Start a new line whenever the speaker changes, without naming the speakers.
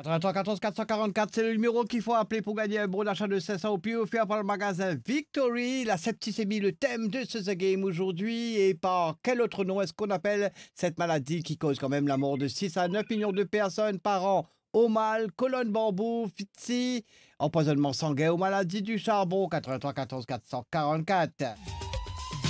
83 14 444, c'est le numéro qu'il faut appeler pour gagner un bon d'achat de 500 au plus offert par le magasin Victory. La septicémie, le thème de ce The Game aujourd'hui. Et par quel autre nom est-ce qu'on appelle cette maladie qui cause quand même la mort de 6 à 9 millions de personnes par an? Au mal, colonne bambou, Fitsi, empoisonnement sanguin aux maladies du charbon, 83 14 444.